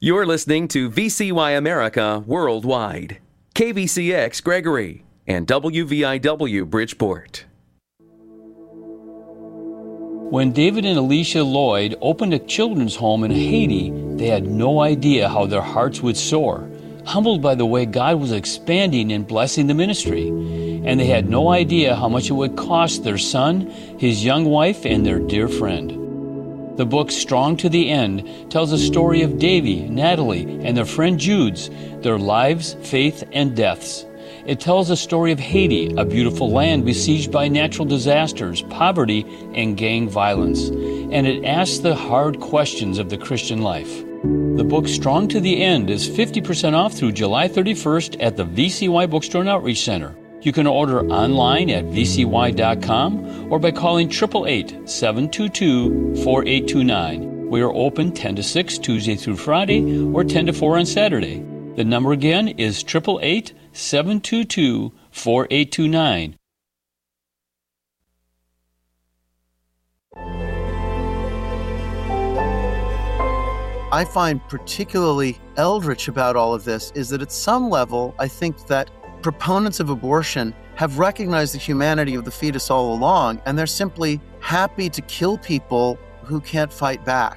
You're listening to VCY America Worldwide, KVCX Gregory, and WVIW Bridgeport. When David and Alicia Lloyd opened a children's home in Haiti, they had no idea how their hearts would soar, humbled by the way God was expanding and blessing the ministry. And they had no idea how much it would cost their son, his young wife, and their dear friend. The book Strong to the End tells a story of Davy, Natalie, and their friend Jude's, their lives, faith, and deaths. It tells a story of Haiti, a beautiful land besieged by natural disasters, poverty, and gang violence. And it asks the hard questions of the Christian life. The book Strong to the End is 50% off through July 31st at the VCY Bookstore and Outreach Center. You can order online at vcy.com or by calling 888-722-4829. We are open 10 to 6 Tuesday through Friday or 10 to 4 on Saturday. The number again is 888-722-4829. I find particularly eldritch about all of this is that at some level, I think that proponents of abortion have recognized the humanity of the fetus all along, and they're simply happy to kill people who can't fight back.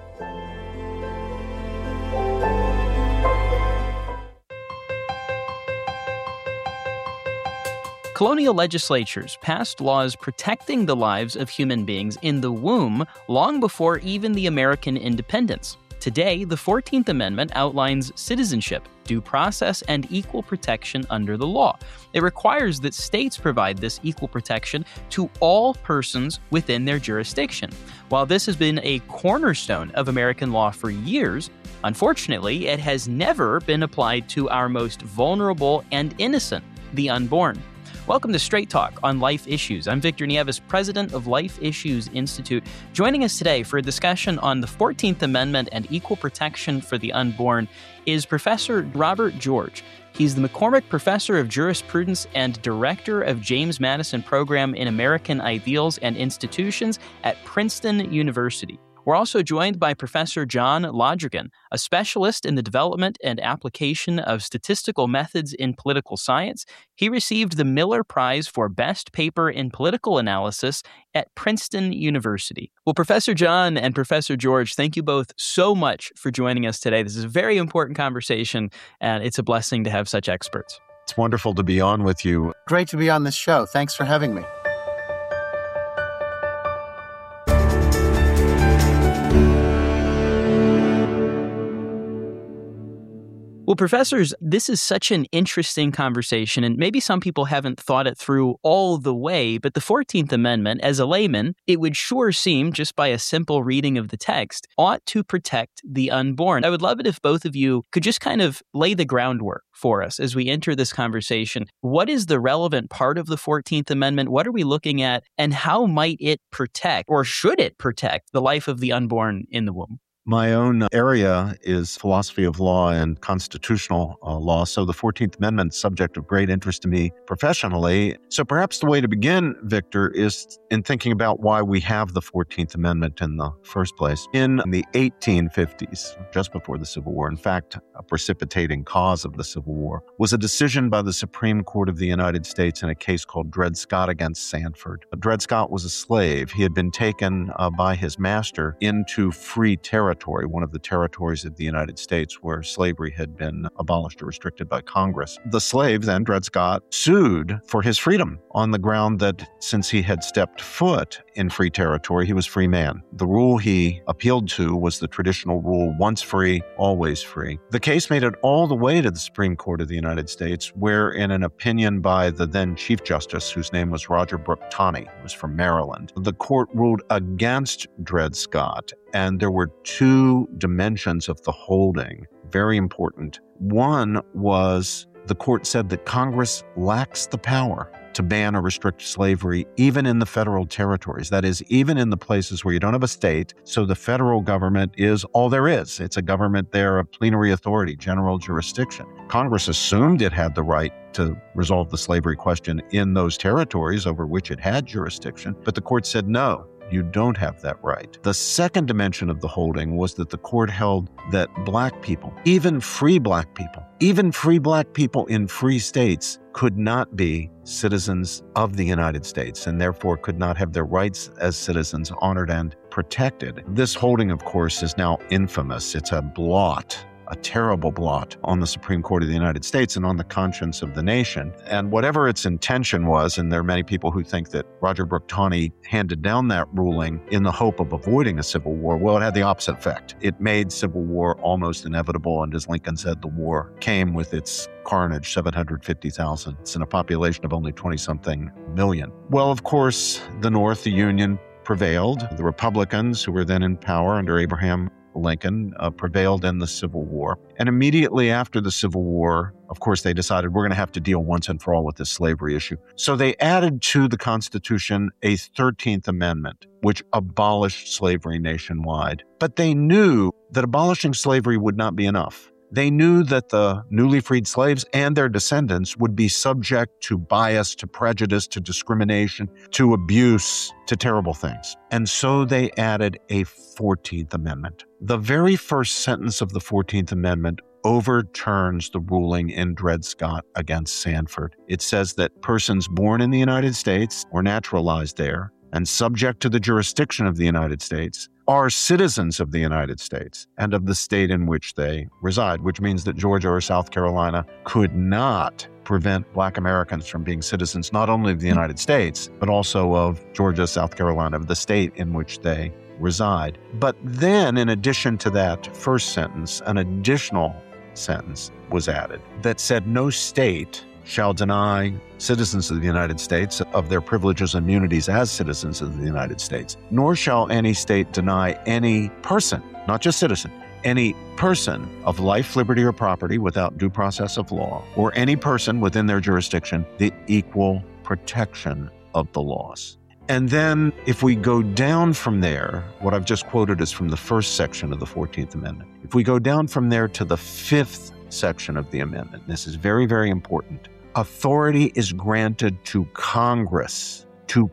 Colonial legislatures passed laws protecting the lives of human beings in the womb long before even the American independence. Today, the 14th Amendment outlines citizenship, due process, and equal protection under the law. It requires that states provide this equal protection to all persons within their jurisdiction. While this has been a cornerstone of American law for years, unfortunately, it has never been applied to our most vulnerable and innocent, the unborn. Welcome to Straight Talk on Life Issues. I'm Victor Nieves, president of Life Issues Institute. Joining us today for a discussion on the 14th Amendment and equal protection for the unborn is Professor Robert George. He's the McCormick Professor of Jurisprudence and Director of James Madison Program in American Ideals and Institutions at Princeton University. We're also joined by Professor John Lodrigan, a specialist in the development and application of statistical methods in political science. He received the Miller Prize for Best Paper in Political Analysis at Princeton University. Well, Professor John and Professor George, thank you both so much for joining us today. This is a very important conversation, and it's a blessing to have such experts. It's wonderful to be on with you. Great to be on this show. Thanks for having me. Well, professors, this is such an interesting conversation, and maybe some people haven't thought it through all the way, but the 14th Amendment, as a layman, it would sure seem, just by a simple reading of the text, ought to protect the unborn. I would love it if both of you could just kind of lay the groundwork for us as we enter this conversation. What is the relevant part of the 14th Amendment? What are we looking at? And how might it protect, or should it protect, the life of the unborn in the womb? My own area is philosophy of law and constitutional law, so the 14th Amendment is a subject of great interest to me professionally. So perhaps the way to begin, Victor, is in thinking about why we have the 14th Amendment in the first place. In the 1850s, just before the Civil War, in fact, a precipitating cause of the Civil War, was a decision by the Supreme Court of the United States in a case called Dred Scott against Sanford. Dred Scott was a slave. He had been taken by his master into free territory, one of the territories of the United States where slavery had been abolished or restricted by Congress. The slave, then, Dred Scott, sued for his freedom on the ground that since he had stepped foot in free territory, he was free man. The rule he appealed to was the traditional rule, once free, always free. The case made it all the way to the Supreme Court of the United States, where in an opinion by the then Chief Justice, whose name was Roger Brooke Taney, who was from Maryland, the court ruled against Dred Scott. And there were two dimensions of the holding, very important. One was the court said that Congress lacks the power to ban or restrict slavery even in the federal territories. That is, even in the places where you don't have a state, so the federal government is all there is. It's a government there, a plenary authority, general jurisdiction. Congress assumed it had the right to resolve the slavery question in those territories over which it had jurisdiction, but the court said no. you don't have that right. The second dimension of the holding was that the court held that Black people, even free Black people in free states could not be citizens of the United States and therefore could not have their rights as citizens honored and protected. This holding, of course, is now infamous. It's a blot, a terrible blot on the Supreme Court of the United States and on the conscience of the nation. And whatever its intention was, and there are many people who think that Roger Brooke Taney handed down that ruling in the hope of avoiding a civil war, well, it had the opposite effect. It made civil war almost inevitable, and as Lincoln said, the war came with its carnage, 750,000. It's in a population of only 20-something million. Well, of course, the North, the Union, prevailed. The Republicans, who were then in power under Abraham Lincoln, prevailed in the Civil War. And immediately after the Civil War, of course, they decided we're going to have to deal once and for all with this slavery issue. So they added to the Constitution a 13th Amendment, which abolished slavery nationwide. But they knew that abolishing slavery would not be enough. They knew that the newly freed slaves and their descendants would be subject to bias, to prejudice, to discrimination, to abuse, to terrible things. And so they added a 14th Amendment. The very first sentence of the 14th Amendment overturns the ruling in Dred Scott against Sanford. It says that persons born in the United States or naturalized there and subject to the jurisdiction of the United States are citizens of the United States and of the state in which they reside, which means that Georgia or South Carolina could not prevent Black Americans from being citizens not only of the United States, but also of Georgia, South Carolina, of the state in which they reside. But then, in addition to that first sentence, an additional sentence was added that said no state shall deny citizens of the United States of their privileges and immunities as citizens of the United States, nor shall any state deny any person, not just citizen, any person of life, liberty, or property without due process of law, or any person within their jurisdiction, the equal protection of the laws. And then if we go down from there, what I've just quoted is from the first section of the 14th Amendment. If we go down from there to the fifth section of the amendment, this is very, very important. Authority is granted to Congress, to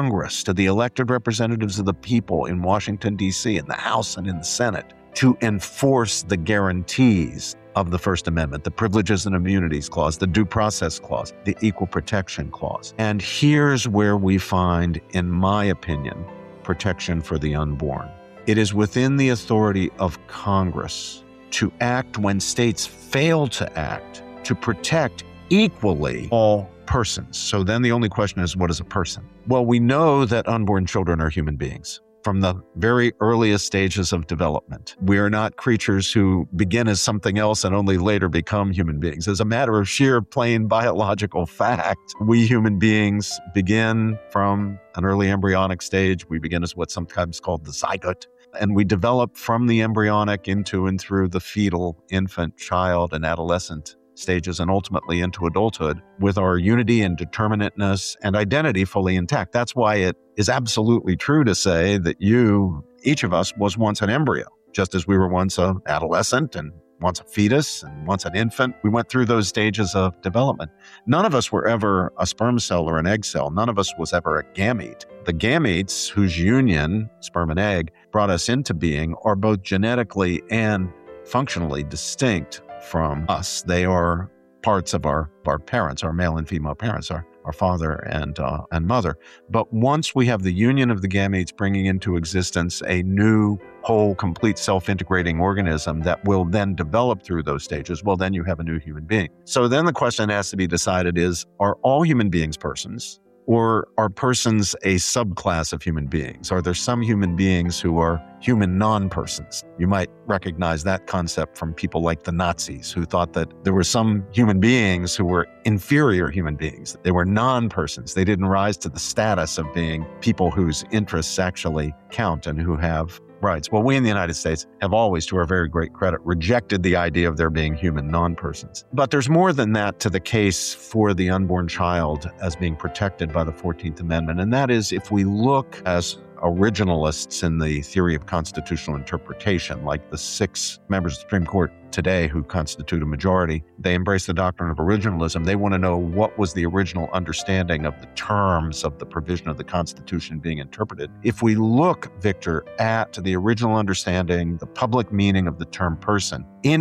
the elected representatives of the people in Washington, D.C., in the House and in the Senate, to enforce the guarantees of the First Amendment, the Privileges and Immunities Clause, the Due Process Clause, the Equal Protection Clause. And here's where we find, in my opinion, protection for the unborn. It is within the authority of Congress to act when states fail to act, to protect equally all persons. So then the only question is, what is a person? Well, we know that unborn children are human beings from the very earliest stages of development. We are not creatures who begin as something else and only later become human beings. As a matter of sheer plain biological fact, we human beings begin from an early embryonic stage. We begin as what's sometimes called the zygote. And we develop from the embryonic into and through the fetal, infant, child, and adolescent stages, and ultimately into adulthood with our unity and determinateness and identity fully intact. That's why it is absolutely true to say that each of us was once an embryo, just as we were once an adolescent and once a fetus and once an infant. We went through those stages of development. None of us were ever a sperm cell or an egg cell. None of us was ever a gamete. The gametes whose union, sperm and egg, brought us into being are both genetically and functionally distinct from us. They are parts of our parents, our male and female parents, our father and mother. But once we have the union of the gametes bringing into existence a new, whole, complete, self-integrating organism that will then develop through those stages, well, then you have a new human being. So then the question has to be decided is, are all human beings persons? Or are persons a subclass of human beings? Are there some human beings who are human non-persons? You might recognize that concept from people like the Nazis, who thought that there were some human beings who were inferior human beings. They were non-persons. They didn't rise to the status of being people whose interests actually count and who have rights. Well, we in the United States have always, to our very great credit, rejected the idea of there being human non-persons. But there's more than that to the case for the unborn child as being protected by the 14th Amendment. And that is, if we look, as originalists in the theory of constitutional interpretation, like the 6 members of the Supreme Court today who constitute a majority. They embrace the doctrine of originalism. They want to know what was the original understanding of the terms of the provision of the Constitution being interpreted. If we look, Victor, at the original understanding, the public meaning of the term person in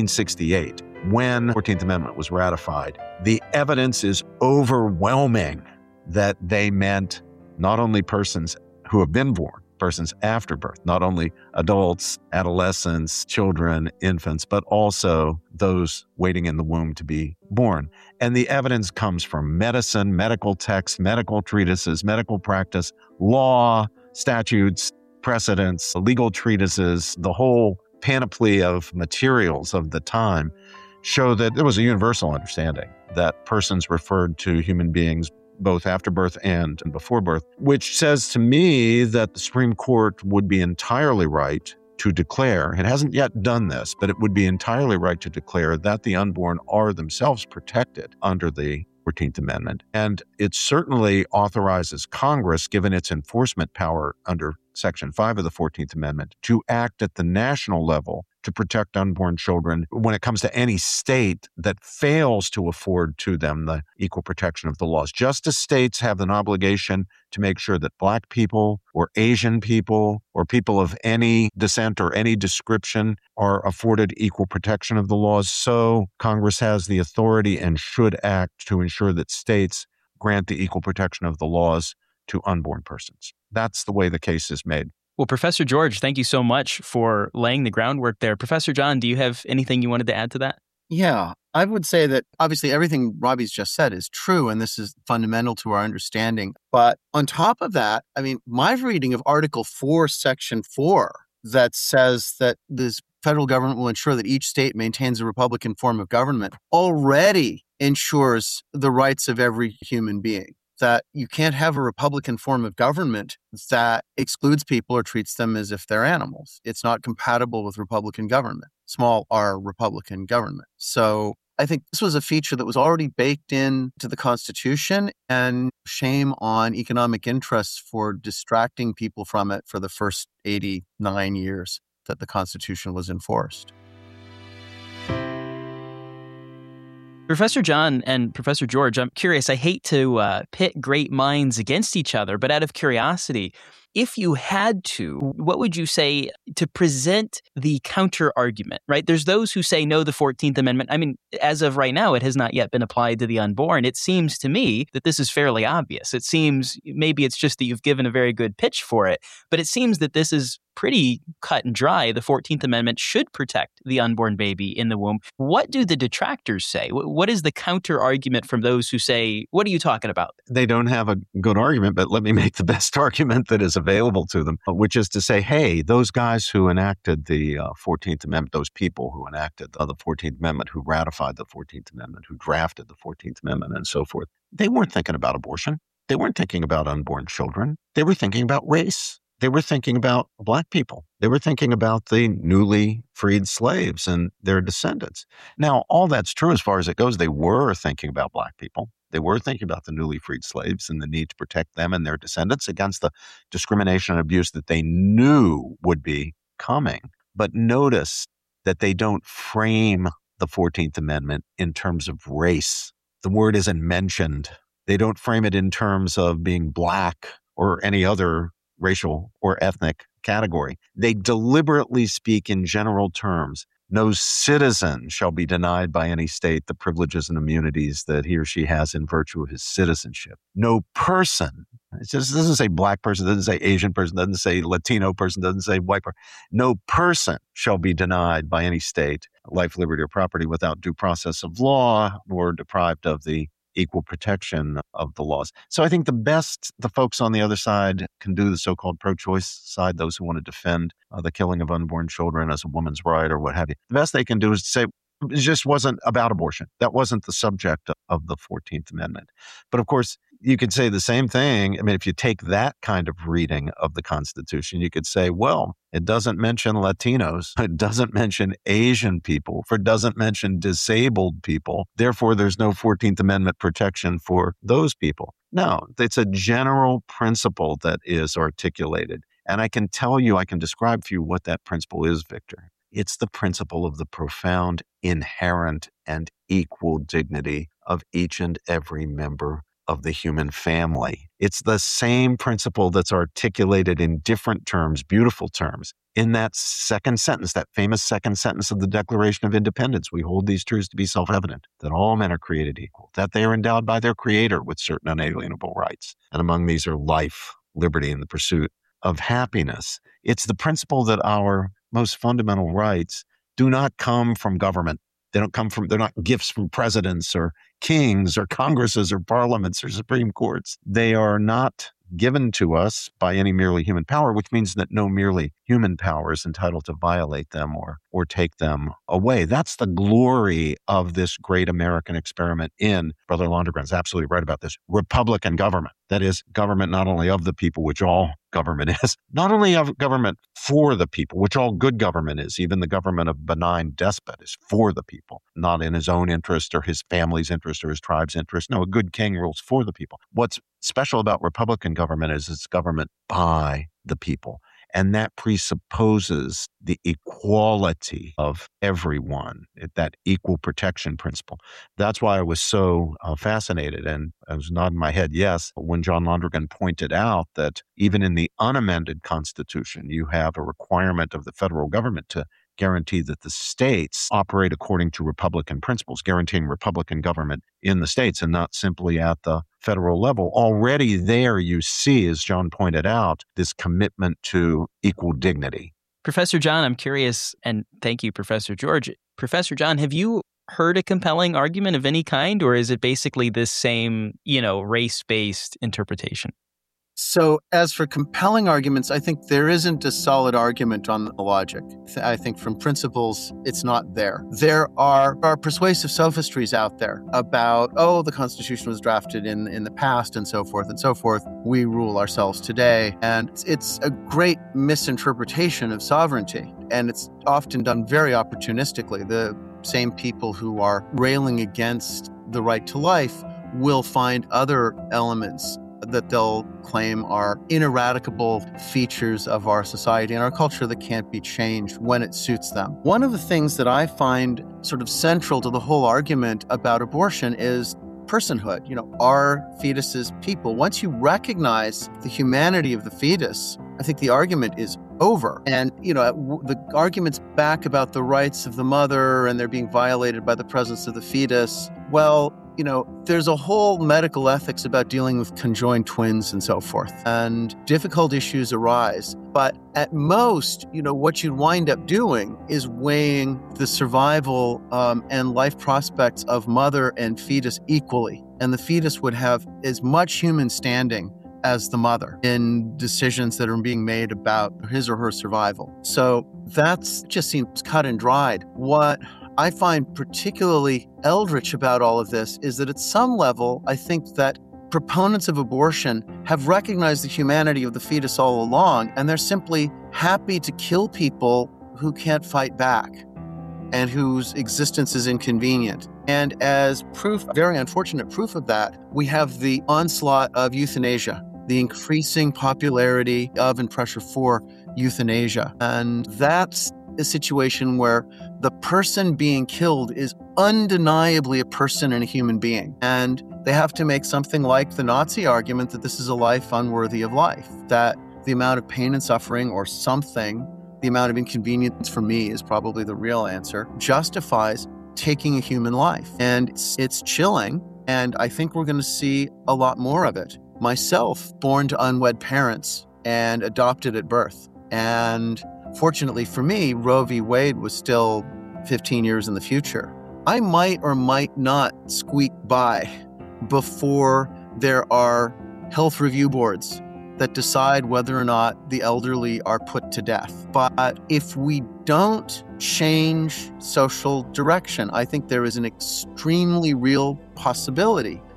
1868, when the 14th Amendment was ratified, the evidence is overwhelming that they meant not only persons who have been born, persons after birth, not only adults, adolescents, children, infants, but also those waiting in the womb to be born. And the evidence comes from medicine, medical texts, medical treatises, medical practice, law, statutes, precedents, legal treatises, the whole panoply of materials of the time show that there was a universal understanding that persons referred to human beings both after birth and before birth, which says to me that the Supreme Court would be entirely right to declare, it hasn't yet done this, but it would be entirely right to declare that the unborn are themselves protected under the 14th Amendment. And it certainly authorizes Congress, given its enforcement power under Section 5 of the 14th Amendment, to act at the national level to protect unborn children when it comes to any state that fails to afford to them the equal protection of the laws. Just as states have an obligation to make sure that Black people or Asian people or people of any descent or any description are afforded equal protection of the laws, so Congress has the authority and should act to ensure that states grant the equal protection of the laws to unborn persons. That's the way the case is made. Well, Professor George, thank you so much for laying the groundwork there. Professor John, do you have anything you wanted to add to that? Yeah, I would say that obviously everything Robbie's just said is true, and this is fundamental to our understanding. But on top of that, I mean, my reading of Article 4, Section 4, that says that this federal government will ensure that each state maintains a Republican form of government, already ensures the rights of every human being. That you can't have a Republican form of government that excludes people or treats them as if they're animals. It's not compatible with Republican government, small r Republican government. So I think this was a feature that was already baked into the Constitution, and shame on economic interests for distracting people from it for the first 89 years that the Constitution was enforced. Professor John and Professor George, I'm curious. I hate to pit great minds against each other, but out of curiosity, if you had to, what would you say to present the counter argument, right? There's those who say, no, the 14th Amendment, I mean, as of right now, it has not yet been applied to the unborn. It seems to me that this is fairly obvious. It seems, maybe it's just that you've given a very good pitch for it, but it seems that this is pretty cut and dry. The 14th Amendment should protect the unborn baby in the womb. What do the detractors say? What is the counter argument from those who say, what are you talking about? They don't have a good argument, but let me make the best argument that is available to them, which is to say, hey, those guys who enacted the 14th Amendment, those people who enacted the 14th Amendment, who ratified the 14th Amendment, who drafted the 14th Amendment and so forth, they weren't thinking about abortion. They weren't thinking about unborn children. They were thinking about race. They were thinking about Black people. They were thinking about the newly freed slaves and their descendants. Now, all that's true as far as it goes. They were thinking about Black people. They were thinking about the newly freed slaves and the need to protect them and their descendants against the discrimination and abuse that they knew would be coming. But notice that they don't frame the 14th Amendment in terms of race. The word isn't mentioned. They don't frame it in terms of being Black or any other racial or ethnic category. They deliberately speak in general terms. No citizen shall be denied by any state the privileges and immunities that he or she has in virtue of his citizenship. No person, it just doesn't say Black person, doesn't say Asian person, doesn't say Latino person, doesn't say white person. No person shall be denied by any state life, liberty, or property without due process of law or deprived of the equal protection of the laws. So I think the best the folks on the other side can do, the so-called pro-choice side, those who want to defend the killing of unborn children as a woman's right or what have you, the best they can do is to say it just wasn't about abortion. That wasn't the subject of the 14th Amendment. But of course, you could say the same thing. I mean, if you take that kind of reading of the Constitution, you could say, well, it doesn't mention Latinos. It doesn't mention Asian people. It doesn't mention disabled people. Therefore, there's no 14th Amendment protection for those people. No, it's a general principle that is articulated. And I can describe for you what that principle is, Victor. It's the principle of the profound, inherent, and equal dignity of each and every member of the human family. It's the same principle that's articulated in different terms, beautiful terms. In that second sentence, that famous second sentence of the Declaration of Independence, we hold these truths to be self-evident, that all men are created equal, that they are endowed by their Creator with certain unalienable rights. And among these are life, liberty, and the pursuit of happiness. It's the principle that our most fundamental rights do not come from government. They're not gifts from presidents or kings or congresses or parliaments or Supreme Courts. They are not given to us by any merely human power, which means that no merely human power is entitled to violate them or take them away. That's the glory of this great American experiment in, Brother Londergren's absolutely right about this, Republican government. That is, government not only of the people, which all government is, not only of government for the people, which all good government is, even the government of benign despot is for the people, not in his own interest or his family's interest or his tribe's interest. No, a good king rules for the people. What's special about Republican government is it's government by the people. And that presupposes the equality of everyone, that equal protection principle. That's why I was so fascinated, and I was nodding my head yes, when John Londergan pointed out that even in the unamended Constitution, you have a requirement of the federal government to guarantee that the states operate according to Republican principles, guaranteeing Republican government in the states and not simply at the federal level. Already there you see, as John pointed out, this commitment to equal dignity. Professor John, I'm curious, and thank you, Professor George. Professor John, have you heard a compelling argument of any kind, or is it basically this same, race-based interpretation? So as for compelling arguments, I think there isn't a solid argument on the logic. I think from principles, it's not there. There are persuasive sophistries out there about, the Constitution was drafted in the past and so forth and so forth. We rule ourselves today. And it's a great misinterpretation of sovereignty. And it's often done very opportunistically. The same people who are railing against the right to life will find other elements that they'll claim are ineradicable features of our society and our culture that can't be changed when it suits them. One of the things that I find sort of central to the whole argument about abortion is personhood. Are fetuses people? Once you recognize the humanity of the fetus, I think the argument is over. And, the arguments back about the rights of the mother and they're being violated by the presence of the fetus, there's a whole medical ethics about dealing with conjoined twins and so forth, and difficult issues arise. But at most, what you'd wind up doing is weighing the survival and life prospects of mother and fetus equally. And the fetus would have as much human standing as the mother in decisions that are being made about his or her survival. So that just seems cut and dried. What I find particularly eldritch about all of this is that at some level, I think that proponents of abortion have recognized the humanity of the fetus all along, and they're simply happy to kill people who can't fight back and whose existence is inconvenient. And as proof, very unfortunate proof of that, we have the onslaught of euthanasia, the increasing popularity of and pressure for euthanasia. And that's a situation where the person being killed is undeniably a person and a human being. And they have to make something like the Nazi argument that this is a life unworthy of life, that the amount of pain and suffering or something, the amount of inconvenience for me is probably the real answer, justifies taking a human life. And it's chilling, and I think we're going to see a lot more of it. Myself, born to unwed parents and adopted at birth. And fortunately for me, Roe v. Wade was still 15 years in the future. I might or might not squeak by before there are health review boards that decide whether or not the elderly are put to death. But if we don't change social direction, I think there is an extremely real possibility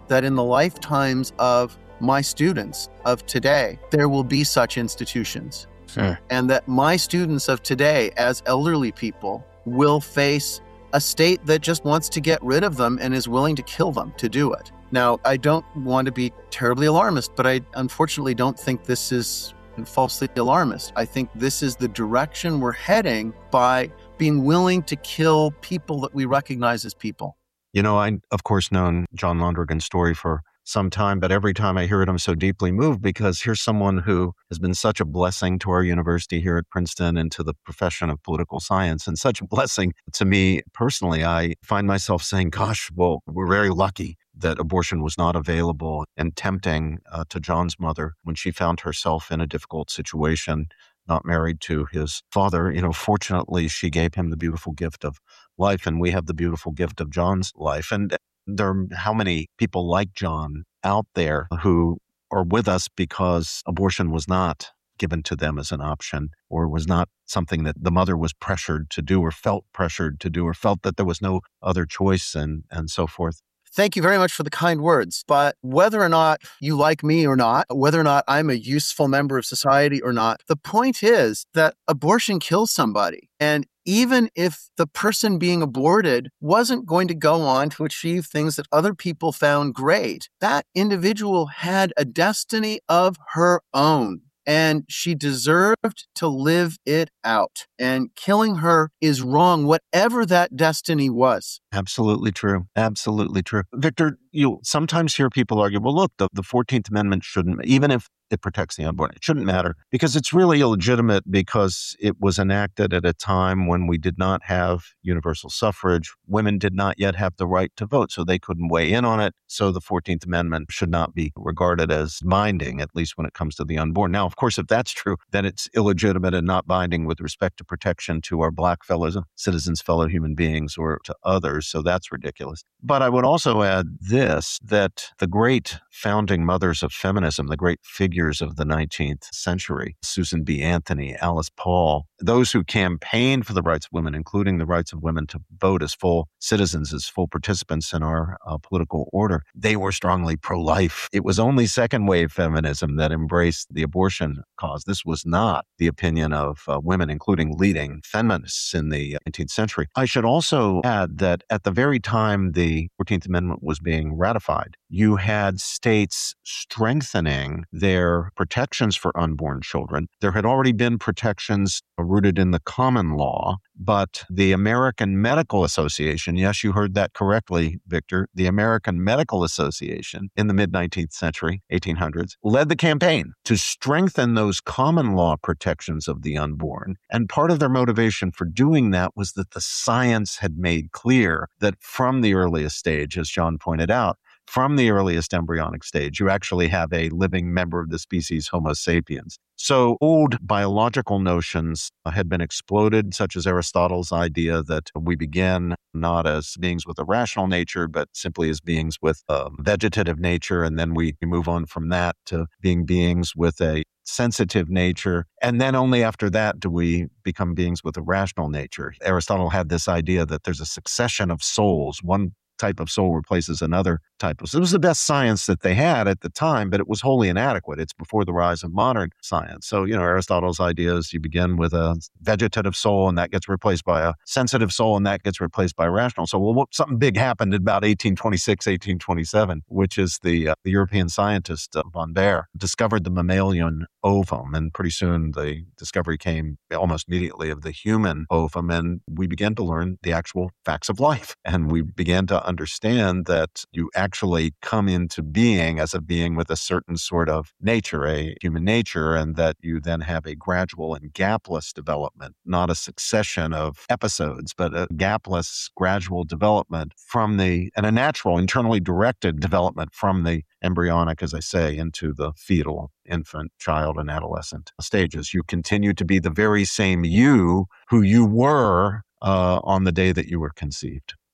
that in the lifetimes of my students of today, there will be such institutions. Sure. And that my students of today, as elderly people, will face a state that just wants to get rid of them and is willing to kill them to do it. Now, I don't want to be terribly alarmist, but I unfortunately don't think this is falsely alarmist. I think this is the direction we're heading by being willing to kill people that we recognize as people. You know, I, of course, known John Londrigan's story for some time, but every time I hear it, I'm so deeply moved because here's someone who has been such a blessing to our university here at Princeton and to the profession of political science, and such a blessing to me personally. I find myself saying, gosh, well, we're very lucky that abortion was not available, and tempting to John's mother when she found herself in a difficult situation, not married to his father. You know, fortunately, she gave him the beautiful gift of life, and we have the beautiful gift of John's life. And there are how many people like John out there who are with us because abortion was not given to them as an option, or was not something that the mother was pressured to do, or felt pressured to do, or felt that there was no other choice, and so forth. Thank you very much for the kind words. But whether or not you like me or not, whether or not I'm a useful member of society or not, the point is that abortion kills somebody. And even if the person being aborted wasn't going to go on to achieve things that other people found great, that individual had a destiny of her own. And she deserved to live it out. And killing her is wrong, whatever that destiny was. Absolutely true. Absolutely true. Victor, you sometimes hear people argue, well, look, the 14th Amendment shouldn't, even if it protects the unborn, it shouldn't matter because it's really illegitimate because it was enacted at a time when we did not have universal suffrage. Women did not yet have the right to vote, so they couldn't weigh in on it. So the 14th Amendment should not be regarded as binding, at least when it comes to the unborn. Now, of course, if that's true, then it's illegitimate and not binding with respect to protection to our Black fellow citizens, fellow human beings, or to others. So that's ridiculous. But I would also add this, that the great founding mothers of feminism, the great figures of the 19th century, Susan B. Anthony, Alice Paul, those who campaigned for the rights of women, including the rights of women to vote as full citizens, as full participants in our political order, they were strongly pro-life. It was only second wave feminism that embraced the abortion cause. This was not the opinion of women, including leading feminists in the 19th century. I should also add that at the very time the 14th Amendment was being ratified, you had states strengthening their protections for unborn children. There had already been protections rooted in the common law, but the American Medical Association, yes, you heard that correctly, Victor, the American Medical Association in the mid-19th century, 1800s, led the campaign to strengthen those common law protections of the unborn. And part of their motivation for doing that was that the science had made clear that from the earliest stage, as John pointed out, from the earliest embryonic stage, you actually have a living member of the species Homo sapiens. So old biological notions had been exploded, such as Aristotle's idea that we begin not as beings with a rational nature, but simply as beings with a vegetative nature. And then we move on from that to being beings with a sensitive nature. And then only after that do we become beings with a rational nature. Aristotle had this idea that there's a succession of souls. One type of soul replaces another type of soul. It was the best science that they had at the time, but it was wholly inadequate. It's before the rise of modern science. So, Aristotle's idea is you begin with a vegetative soul and that gets replaced by a sensitive soul and that gets replaced by a rational soul. Well, something big happened in about 1826, 1827, which is the European scientist von Baer discovered the mammalian ovum. And pretty soon the discovery came almost immediately of the human ovum. And we began to learn the actual facts of life. And we began to understand that you actually come into being as a being with a certain sort of nature, a human nature, and that you then have a gradual and gapless development, not a succession of episodes, but a gapless, gradual development and a natural, internally directed development from the embryonic, as I say, into the fetal, infant, child, and adolescent stages. You continue to be the very same you who you were on the day that you were conceived.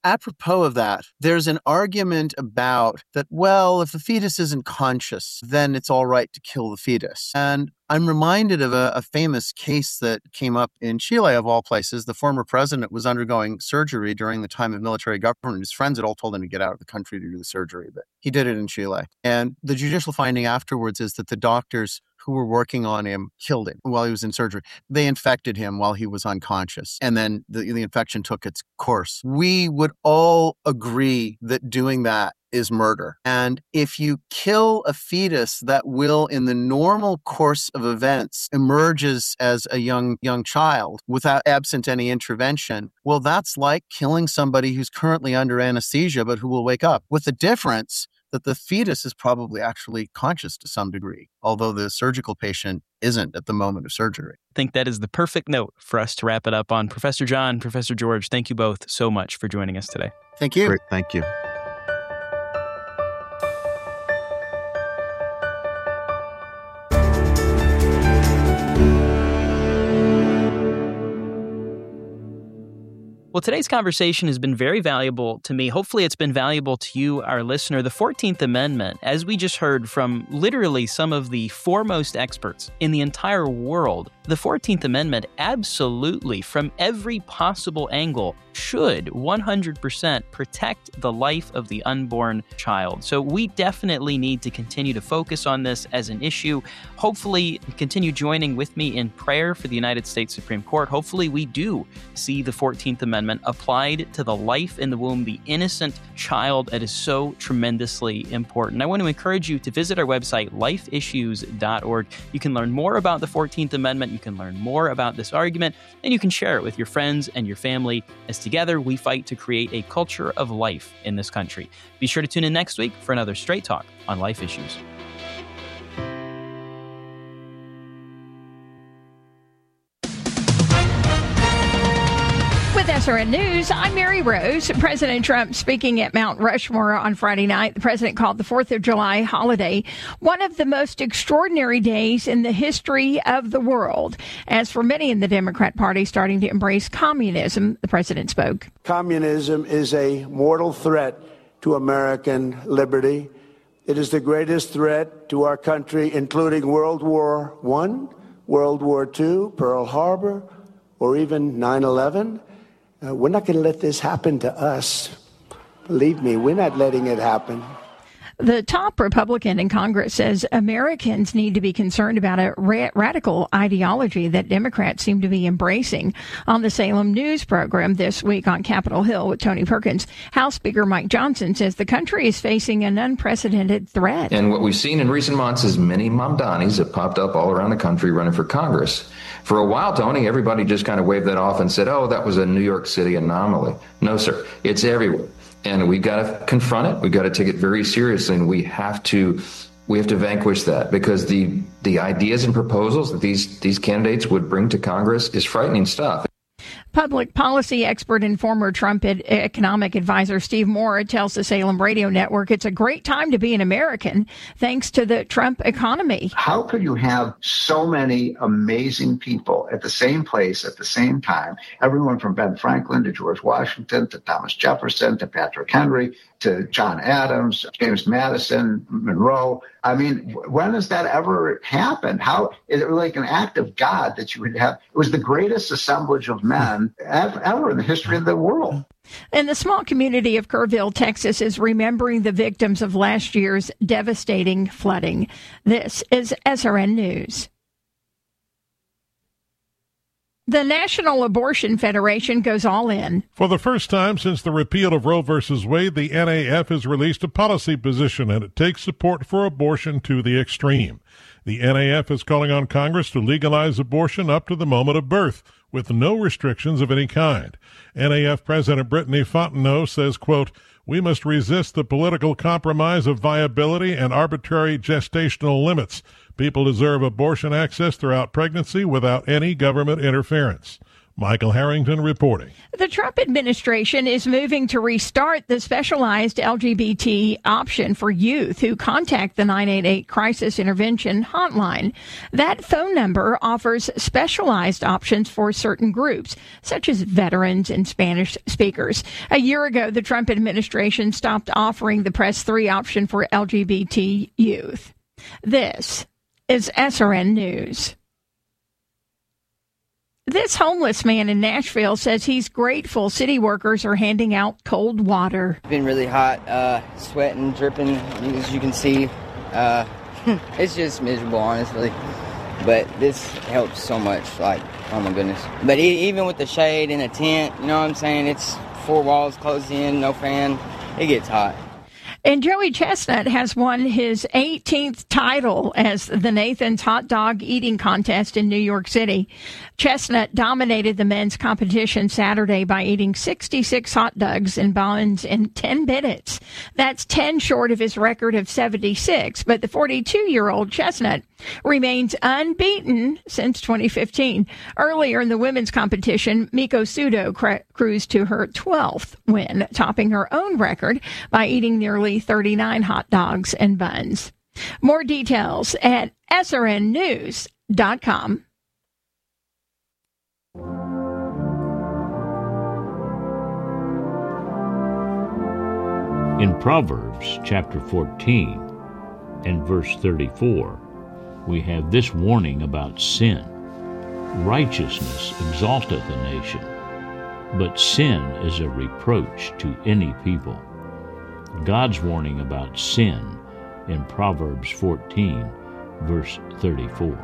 apropos of that, there's an argument about that, well, if the fetus isn't conscious, then it's all right to kill the fetus. And I'm reminded of a famous case that came up in Chile, of all places. The former president was undergoing surgery during the time of military government. His friends had all told him to get out of the country to do the surgery, but he did it in Chile. And the judicial finding afterwards is that the doctors who were working on him killed him while he was in surgery. They infected him while he was unconscious, and then the infection took its course. We would all agree that doing that is murder. And if you kill a fetus that will, in the normal course of events, emerges as a young child without absent any intervention, well, that's like killing somebody who's currently under anesthesia but who will wake up, with the difference that the fetus is probably actually conscious to some degree, although the surgical patient isn't at the moment of surgery. I think that is the perfect note for us to wrap it up on. Professor John, Professor George, thank you both so much for joining us today. Thank you. Great, thank you. Well, today's conversation has been very valuable to me. Hopefully it's been valuable to you, our listener. The 14th Amendment, as we just heard from literally some of the foremost experts in the entire world, the 14th Amendment absolutely, from every possible angle, should 100% protect the life of the unborn child. So we definitely need to continue to focus on this as an issue. Hopefully, continue joining with me in prayer for the United States Supreme Court. Hopefully, we do see the 14th Amendment applied to the life in the womb, the innocent child that is so tremendously important. I want to encourage you to visit our website, lifeissues.org. You can learn more about the 14th Amendment. You can learn more about this argument, and you can share it with your friends and your family as together we fight to create a culture of life in this country. Be sure to tune in next week for another Straight Talk on Life Issues. With SRN News, I'm Mary Rose. President Trump speaking at Mount Rushmore on Friday night. The president called the 4th of July holiday one of the most extraordinary days in the history of the world. As for many in the Democrat Party starting to embrace communism, the president spoke. Communism is a mortal threat to American liberty. It is the greatest threat to our country, including World War I, World War II, Pearl Harbor, or even 9/11. We're not going to let this happen to us. Believe me, we're not letting it happen. The top Republican in Congress says Americans need to be concerned about a radical ideology that Democrats seem to be embracing. On the Salem News program this week on Capitol Hill with Tony Perkins, House Speaker Mike Johnson says the country is facing an unprecedented threat. And what we've seen in recent months is many Mamdanis have popped up all around the country running for Congress. For a while, Tony, everybody just kind of waved that off and said, oh, that was a New York City anomaly. No, sir, it's everywhere. And we got to confront it. We got to take it very seriously, and we have to vanquish that, because the ideas and proposals that these candidates would bring to Congress is frightening stuff. Public policy expert and former Trump economic advisor Steve Moore tells the Salem Radio Network it's a great time to be an American thanks to the Trump economy. How could you have so many amazing people at the same place at the same time? Everyone from Ben Franklin to George Washington to Thomas Jefferson to Patrick Henry to John Adams, James Madison, Monroe. I mean, when has that ever happened? How is it like an act of God that you would have? It was the greatest assemblage of men ever in the history of the world. And the small community of Kerrville, Texas, is remembering the victims of last year's devastating flooding. This is SRN News. The National Abortion Federation goes all in. For the first time since the repeal of Roe v. Wade, the NAF has released a policy position, and it takes support for abortion to the extreme. The NAF is calling on Congress to legalize abortion up to the moment of birth, with no restrictions of any kind. NAF President Brittany Fontenot says, quote, "We must resist the political compromise of viability and arbitrary gestational limits. People deserve abortion access throughout pregnancy without any government interference." Michael Harrington reporting. The Trump administration is moving to restart the specialized LGBT option for youth who contact the 988 Crisis Intervention Hotline. That phone number offers specialized options for certain groups, such as veterans and Spanish speakers. A year ago, the Trump administration stopped offering the Press 3 option for LGBT youth. This is SRN News. This homeless man in Nashville says he's grateful city workers are handing out cold water. It's been really hot, sweating, dripping, as you can see. It's just miserable, honestly. But this helps so much, like, oh my goodness. But even with the shade and a tent, you know what I'm saying? It's 4 walls closed in, no fan. It gets hot. And Joey Chestnut has won his 18th title as the Nathan's Hot Dog Eating Contest in New York City. Chestnut dominated the men's competition Saturday by eating 66 hot dogs and buns in 10 minutes. That's 10 short of his record of 76, but the 42-year-old Chestnut remains unbeaten since 2015. Earlier in the women's competition, Miko Sudo cruised to her 12th win, topping her own record by eating nearly 39 hot dogs and buns. More details at srnnews.com. In Proverbs chapter 14 and verse 34, we have this warning about sin. Righteousness exalteth a nation, but sin is a reproach to any people. God's warning about sin in Proverbs 14, verse 34.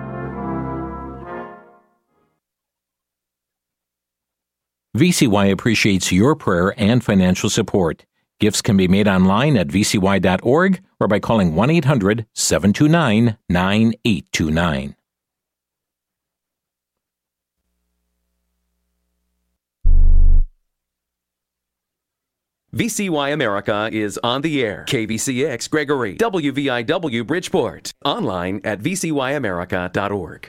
VCY appreciates your prayer and financial support. Gifts can be made online at vcy.org or by calling 1-800-729-9829. VCY America is on the air. KVCX Gregory, WVIW Bridgeport. Online at vcyamerica.org.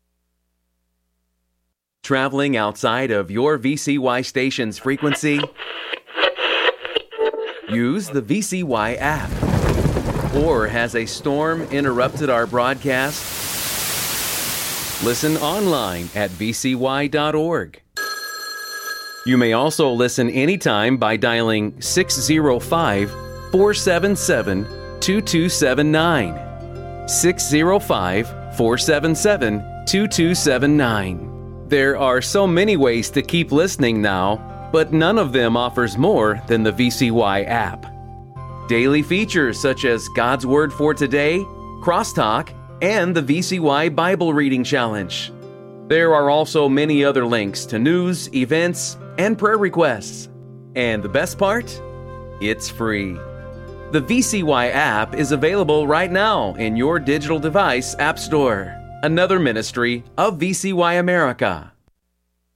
Traveling outside of your VCY station's frequency? Use the VCY app. Or has a storm interrupted our broadcast? Listen online at vcy.org. You may also listen anytime by dialing 605-477-2279. 605-477-2279. There are so many ways to keep listening now, but none of them offers more than the VCY app. Daily features such as God's Word for Today, Crosstalk, and the VCY Bible Reading Challenge. There are also many other links to news, events, and prayer requests. And the best part? It's free. The VCY app is available right now in your digital device app store. Another ministry of VCY America.